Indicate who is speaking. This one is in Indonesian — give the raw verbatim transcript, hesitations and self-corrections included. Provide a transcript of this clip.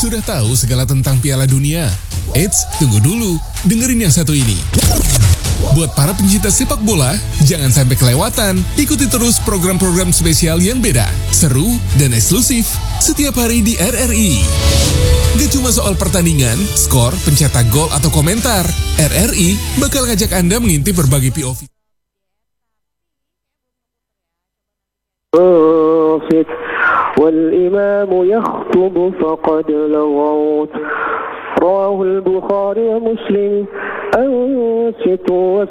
Speaker 1: Sudah tahu segala tentang Piala Dunia? Eits, tunggu dulu, dengerin yang satu ini. Buat para pencinta sepak bola, jangan sampai kelewatan. Ikuti terus program-program spesial yang beda, seru, dan eksklusif setiap hari di R R I. Gak cuma soal pertandingan, skor, pencetak gol, atau komentar. R R I bakal ngajak Anda mengintip berbagai P O V.
Speaker 2: والإمام يخطب فقد لغوت رواه البخاري ومسلم أنصتوا